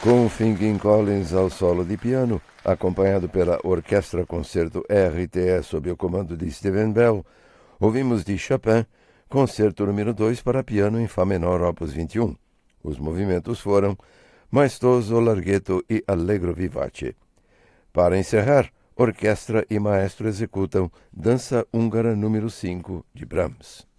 Com Finkin Collins ao solo de piano, acompanhado pela Orquestra Concerto RTE sob o comando de Steven Bell, ouvimos de Chopin, Concerto número 2 para piano em Fá menor, opus 21. Os movimentos foram Maestoso, Larghetto e Allegro vivace. Para encerrar, orquestra e maestro executam Dança Húngara número 5 de Brahms.